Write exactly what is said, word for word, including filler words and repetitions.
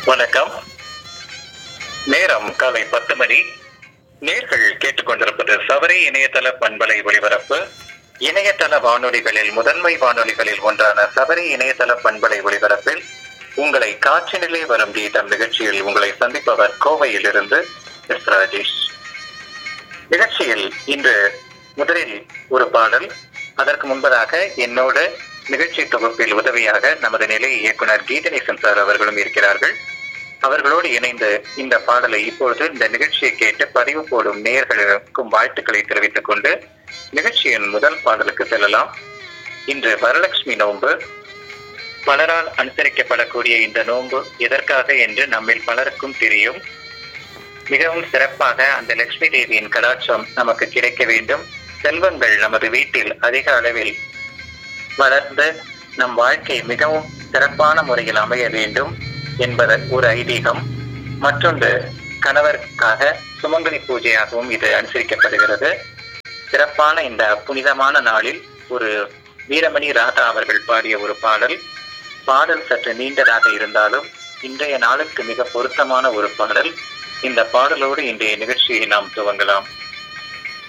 வணக்கம். நேரம் காலை பத்து மணி. நேர்கள் கேட்டுக்கொண்டிருப்பது சபரி இணையதள பண்பலை ஒளிபரப்பு. இணையதள வானொலிகளில் முதன்மை வானொலிகளில் ஒன்றான சபரி இணையதள பண்பலை ஒளிபரப்பில் உங்களை காற்றினிலே வரும் கீதம் நிகழ்ச்சியில் உங்களை சந்திப்பவர் கோவையிலிருந்து எஸ் ராஜேஷ். நிகழ்ச்சியில் இன்று முதலில் ஒரு பாடல். அதற்கு முன்பதாக என்னோடு நிகழ்ச்சி தொகுப்பில் உதவியாக நமது நிலைய இயக்குனர் கீதநேசன் சார் அவர்களும் இருக்கிறார்கள். அவர்களோடு இணைந்து இந்த பாடலை இப்பொழுது இந்த நிகழ்ச்சியை கேட்டு பதிவு போடும் நேயர்களுக்கும் வாழ்த்துக்களை தெரிவித்துக் கொண்டு நிகழ்ச்சியின் முதல் பாடலுக்கு செல்லலாம். இன்று வரலட்சுமி நோன்பு. பலரால் அனுசரிக்கப்படக்கூடிய இந்த நோன்பு எதற்காக என்று நம்மில் பலருக்கும் தெரியும். மிகவும் சிறப்பாக அந்த லட்சுமி தேவியின் கடாட்சம் நமக்கு கிடைக்க வேண்டும். செல்வங்கள் நமது வீட்டில் அதிக அளவில் வளர்ந்து நம் வாழ்க்கை மிகவும் சிறப்பான முறையில் அமைய வேண்டும் என்பது ஒரு ஐதீகம். மற்றொன்று, கணவருக்காக சுமங்கலி பூஜையாகவும் இது அனுசரிக்கப்படுகிறது. சிறப்பான இந்த புனிதமான நாளில் ஒரு வீரமணி ராதா அவர்கள் பாடிய ஒரு பாடல். பாடல் சற்று நீண்டதாக இருந்தாலும் இன்றைய நாளுக்கு மிக பொருத்தமான ஒரு பாடல். இந்த பாடலோடு இன்றைய நிகழ்ச்சியை நாம் துவங்கலாம்.